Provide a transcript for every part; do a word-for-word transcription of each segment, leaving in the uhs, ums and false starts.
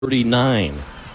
thirty-nine.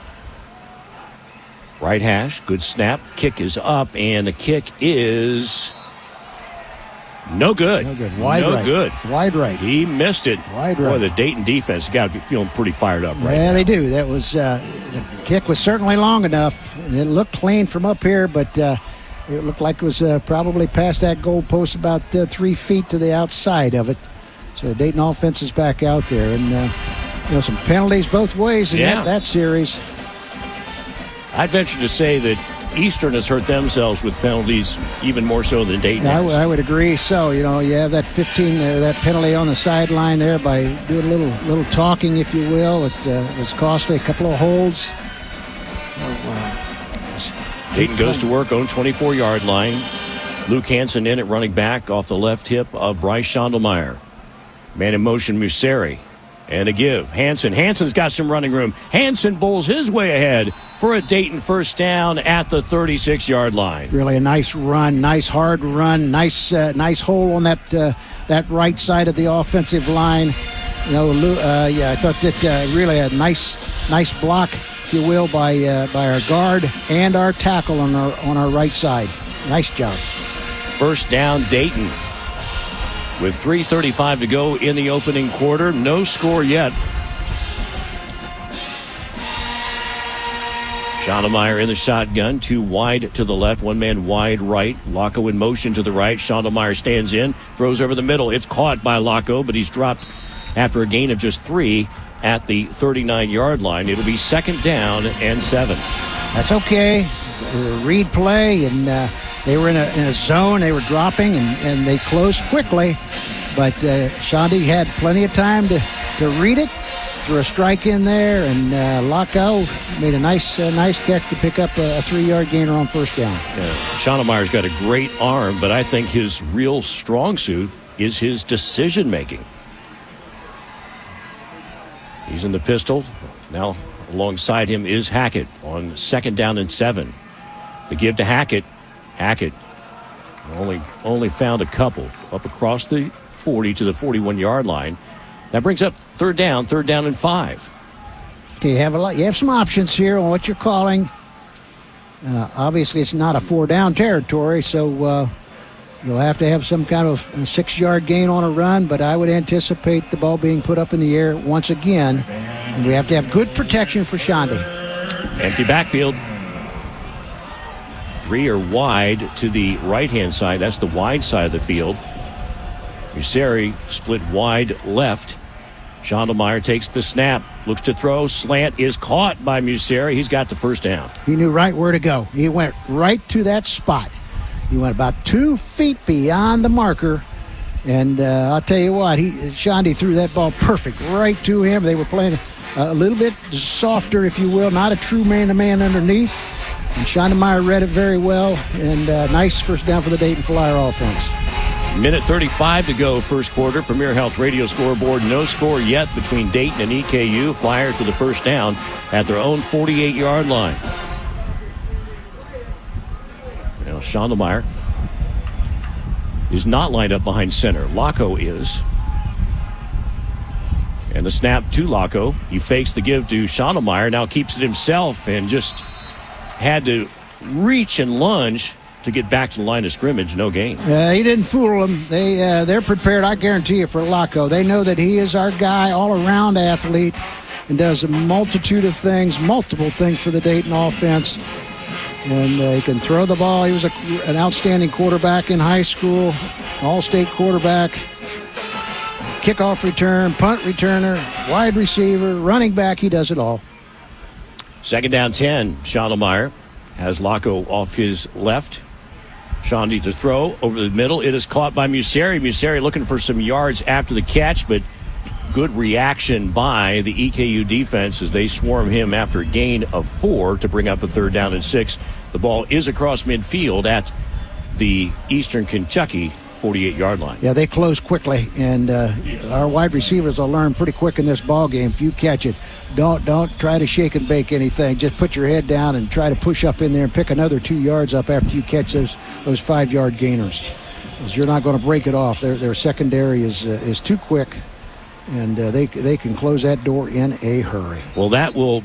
Right hash, good snap. Kick is up, and the kick is no good. No good. Wide no right. good. Wide right. He missed it. Wide Boy, right. the Dayton defense has got to be feeling pretty fired up right yeah, now. they do. That was uh, the kick was certainly long enough. And it looked clean from up here, but uh, it looked like it was uh, probably past that goal post about uh, three feet to the outside of it. So the Dayton offense is back out there, and uh, you know, some penalties both ways in Yeah. that, that series. I'd venture to say that Eastern has hurt themselves with penalties even more so than Dayton Yeah, I, has. w- I would agree. So you know, you have that fifteen, uh, that penalty on the sideline there by doing a little little talking, if you will. It uh, was costly. A couple of holds. Oh, wow. Dayton goes to work on twenty-four-yard line. Luke Hansen in at running back off the left hip of Bryce Schondelmeyer. Man in motion, Museri. And a give. Hansen. Hansen's got some running room. Hansen bowls his way ahead for a Dayton first down at the thirty-six-yard line. Really a nice run, nice hard run, nice uh, nice hole on that uh, that right side of the offensive line. You know, uh, yeah, I thought that uh, really a nice nice block, if you will, by uh, by our guard and our tackle on our on our right side. Nice job. First down, Dayton. With three thirty-five to go in the opening quarter. No score yet. Schondelmeyer in the shotgun. Two wide to the left. One man wide right. Locko in motion to the right. Schondelmeyer stands in. Throws over the middle. It's caught by Locko, but he's dropped after a gain of just three at the thirty-nine-yard line. It'll be second down and seven. That's okay. Uh, read play, and uh, they were in a, in a zone. They were dropping, and, and they closed quickly. But uh, Shandy had plenty of time to, to read it, threw a strike in there, and uh, Locko made a nice uh, nice catch to pick up a, a three-yard gainer on first down. Yeah. Schondelmeyer's got a great arm, but I think his real strong suit is his decision-making. He's in the pistol. Now alongside him is Hackett on second down and seven. The give to Hackett. Hackett only only found a couple up across the forty to the forty-one-yard line. That brings up third down, third down and five. Okay, you have a lot. You have some options here on what you're calling. Uh, obviously, it's not a four-down territory, so uh, you'll have to have some kind of a six-yard gain on a run. But I would anticipate the ball being put up in the air once again. And we have to have good protection for Shandy. Empty backfield. Three are wide to the right-hand side. That's the wide side of the field. Museri split wide left. Schondelmeyer takes the snap. Looks to throw. Slant is caught by Museri. He's got the first down. He knew right where to go. He went right to that spot. He went about two feet beyond the marker. And uh, I'll tell you what, he Shandy threw that ball perfect right to him. They were playing a, a little bit softer, if you will, not a true man-to-man underneath. And Schondelmeyer read it very well, and uh, nice first down for the Dayton Flyer offense. Minute thirty-five to go, first quarter. Premier Health Radio scoreboard. No score yet between Dayton and E K U. Flyers with the first down at their own forty-eight-yard line. Now Schondelmeyer is not lined up behind center. Locko is. And the snap to Locko. He fakes the give to Schondelmeyer. Now keeps it himself and just had to reach and lunge to get back to the line of scrimmage. No gain. Uh, he didn't fool them. They, uh, they're prepared, I guarantee you, for Locko. They know that he is our guy, all-around athlete, and does a multitude of things, multiple things for the Dayton offense. And uh, he can throw the ball. He was a, an outstanding quarterback in high school, all-state quarterback, kickoff return, punt returner, wide receiver, running back. He does it all. Second down ten. Schondelmeyer has Locko off his left. Shandy to throw over the middle. It is caught by Museri. Museri looking for some yards after the catch, but good reaction by the E K U defense as they swarm him after a gain of four to bring up a third down and six. The ball is across midfield at the Eastern Kentucky forty-eight-yard line. Yeah, they close quickly, and uh, our wide receivers will learn pretty quick in this ball game. If you catch it, don't don't try to shake and bake anything. Just put your head down and try to push up in there and pick another two yards up after you catch those those five-yard gainers. Because you're not going to break it off. Their their secondary is uh, is too quick, and uh, they they can close that door in a hurry. Well, that will